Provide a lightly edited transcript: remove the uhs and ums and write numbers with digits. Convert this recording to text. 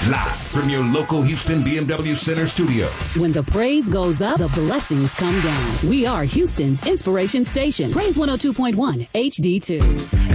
Live from your local Houston BMW Center studio. When the praise goes up, the blessings come down. We are Houston's inspiration station. Praise 102.1 HD2.